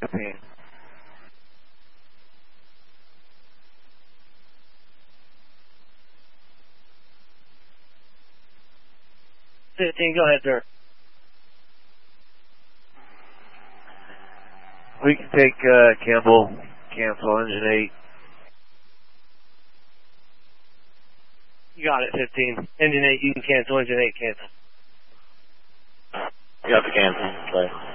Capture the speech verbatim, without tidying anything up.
fifteen. fifteen, go ahead, sir. We can take uh, Campbell, cancel engine eight. You got it, fifteen. Engine eight, you can cancel. Engine eight, cancel. You have to cancel. Bye.